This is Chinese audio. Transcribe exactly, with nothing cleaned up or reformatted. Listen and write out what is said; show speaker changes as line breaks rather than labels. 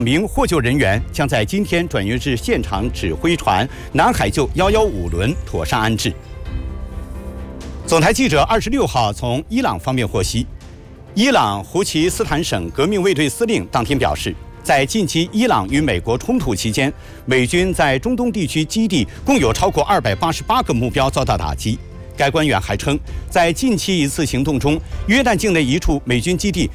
名获救人员将在今天转运至现场指挥船“南海救一一五”轮妥善安置。总台记者二十六号从伊朗方面获悉，伊朗胡齐斯坦省革命卫队司令当天表示，在近期伊朗与美国冲突期间，美军在中东地区基地共有超过二百八十八个目标遭到打击。该官员还称，在近期一次行动中，约旦境内一处美军基地